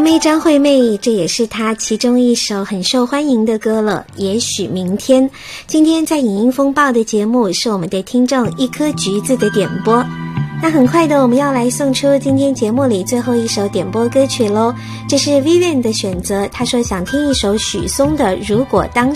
妹张惠妹，这也是她其中一首很受欢迎的歌了，也许明天。今天在影音风暴的节目是我们的听众一颗橘子的点播。那很快的，我们要来送出今天节目里最后一首点播歌曲咯，这是 Vivian 的选择，他说想听一首许嵩的《如果当